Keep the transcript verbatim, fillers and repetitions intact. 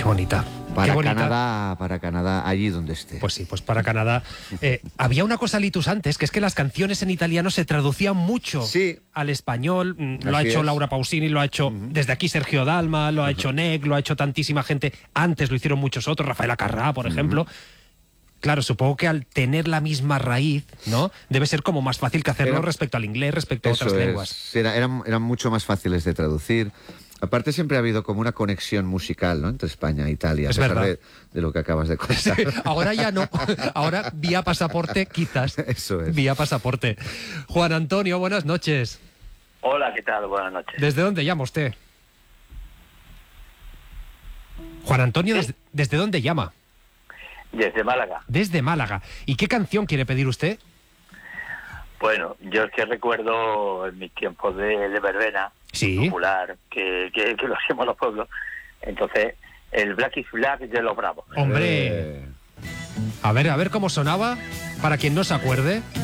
bonita. Para Qué bonita. Canadá, para Canadá, allí donde esté. Pues sí, pues para Canadá. Eh, había una cosa, Litus, antes, que es que las canciones en italiano se traducían mucho Sí. al español. Mm, Lo ha Así hecho es. Laura Pausini, lo ha hecho uh-huh. desde aquí Sergio Dalma, lo ha uh-huh. hecho Nec, lo ha hecho tantísima gente. Antes lo hicieron muchos otros, Rafael Acarrá, por uh-huh. ejemplo. Claro, supongo que al tener la misma raíz, ¿no? Debe ser como más fácil que hacerlo era, respecto al inglés, respecto a otras es. lenguas. Era, eran, eran mucho más fáciles de traducir. Aparte siempre ha habido como una conexión musical, ¿no?, entre España e Italia, es a pesar verdad. De, de lo que acabas de contar. Sí, ahora ya no, ahora vía pasaporte quizás. Eso es. Vía pasaporte. Juan Antonio, buenas noches. Hola, ¿qué tal? Buenas noches. ¿Desde dónde llama usted? Juan Antonio, ¿Sí? ¿desde, ¿desde dónde llama? Desde Málaga. Desde Málaga. ¿Y qué canción quiere pedir usted? Bueno, yo es que recuerdo en mis tiempos de, de verbena, sí. popular, que, que, que lo hacemos los pueblos. Entonces, el Black is Black de los Bravos. ¡Hombre! Eh... A ver, a ver cómo sonaba, para quien no se acuerde.